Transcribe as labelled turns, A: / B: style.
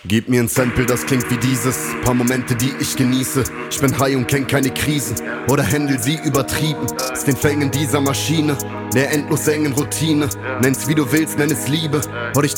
A: Gib mir ein Sample, das klingt wie dieses. Paar Momente, die ich genieße. Ich bin high und kenn keine Krisen. Oder handle sie übertrieben. Aus den Fängen dieser Maschine. Der endlos engen Routine. Nenn's wie du willst, nenn es Liebe. Oder ich